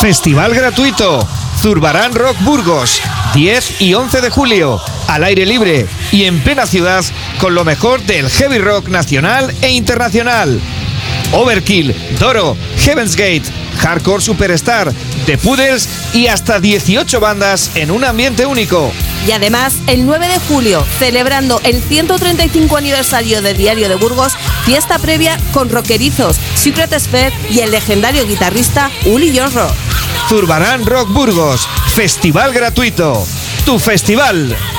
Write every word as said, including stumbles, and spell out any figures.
Festival gratuito. Zurbarán Rock Burgos, diez y once de julio, al aire libre y en plena ciudad con lo mejor del heavy rock nacional e internacional. Overkill, Doro, Heaven's Gate, Hardcore Superstar, The Poodles y hasta dieciocho bandas en un ambiente único. Y además, el nueve de julio, celebrando el ciento treinta y cinco aniversario de Diario de Burgos, fiesta previa con rockerizos, Secret Sphere y el legendario guitarrista Uli Jorro. Zurbarán Rock Burgos, festival gratuito. Tu festival.